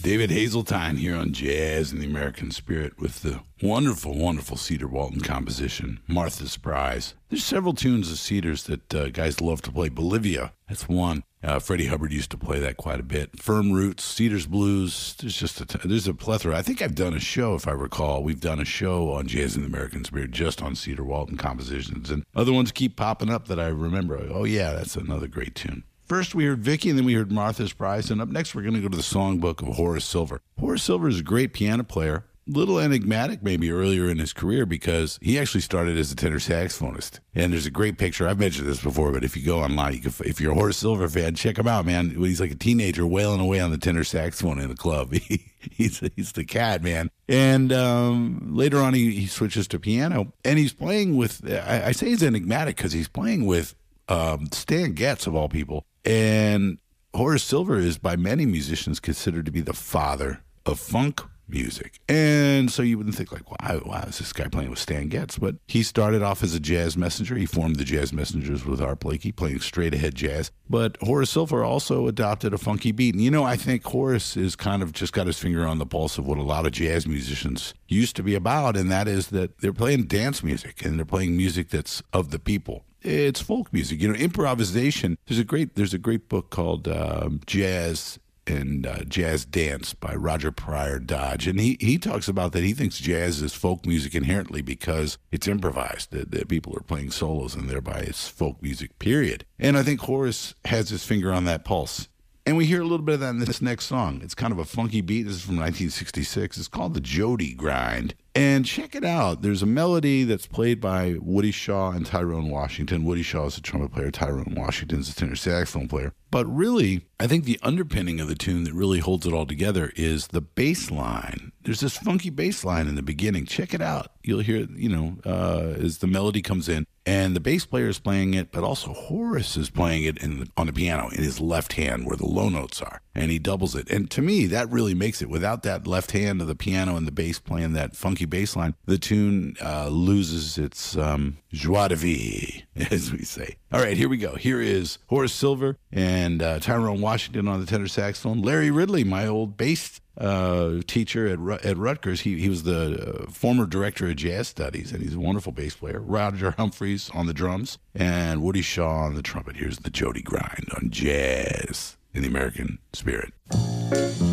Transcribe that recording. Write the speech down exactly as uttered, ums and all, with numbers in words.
David Hazeltine here on Jazz in the American Spirit with the wonderful, wonderful Cedar Walton composition, Martha's Prize. There's several tunes of Cedars that uh, guys love to play. Bolivia, that's one. Uh, Freddie Hubbard used to play that quite a bit. Firm Roots, Cedars Blues, there's just a, t- there's a plethora. I think I've done a show, if I recall. We've done a show on Jazz in the American Spirit just on Cedar Walton compositions. And other ones keep popping up that I remember. Oh, yeah, that's another great tune. First, we heard Vicky, and then we heard Martha's Prize. And up next, we're going to go to the songbook of Horace Silver. Horace Silver is a great piano player, little enigmatic maybe earlier in his career because he actually started as a tenor saxophonist. And there's a great picture. I've mentioned this before, but if you go online, you can, if you're a Horace Silver fan, check him out, man. When he's like a teenager wailing away on the tenor saxophone in the club. he's, he's the cat, man. And um, later on, he, he switches to piano. And he's playing with, I, I say he's enigmatic because he's playing with um, Stan Getz, of all people. And Horace Silver is by many musicians considered to be the father of funk music. And so you wouldn't think like, wow, wow, is this guy playing with Stan Getz? But he started off as a jazz messenger. He formed the Jazz Messengers with Art Blakey, playing straight ahead jazz. But Horace Silver also adopted a funky beat. And you know, I think Horace is kind of just got his finger on the pulse of what a lot of jazz musicians used to be about. And that is that they're playing dance music and they're playing music that's of the people. It's folk music, you know, improvisation. There's a great, there's a great book called um, Jazz and uh, Jazz Dance by Roger Pryor Dodge, and he, he talks about that. He thinks jazz is folk music inherently because it's improvised. That, that people are playing solos, and thereby it's folk music. Period. And I think Horace has his finger on that pulse. And we hear a little bit of that in this next song. It's kind of a funky beat. This is from nineteen sixty-six. It's called the Jody Grind. And check it out. There's a melody that's played by Woody Shaw and Tyrone Washington. Woody Shaw is a trumpet player. Tyrone Washington is a tenor saxophone player. But really, I think the underpinning of the tune that really holds it all together is the bass line. There's this funky bass line in the beginning. Check it out. You'll hear, you know, uh, as the melody comes in. And the bass player is playing it, but also Horace is playing it in the, on the piano in his left hand where the low notes are. And he doubles it. And to me, that really makes it. Without that left hand of the piano and the bass playing that funky bass line, the tune uh, loses its um, joie de vivre, as we say. All right, here we go. Here is Horace Silver and uh, Tyrone Washington on the tenor saxophone. Larry Ridley, my old bass uh, teacher at Ru- at Rutgers. He he was the uh, former director of jazz studies, and he's a wonderful bass player. Roger Humphreys on the drums, and Woody Shaw on the trumpet. Here's the Jody Grind on Jazz in the American Spirit.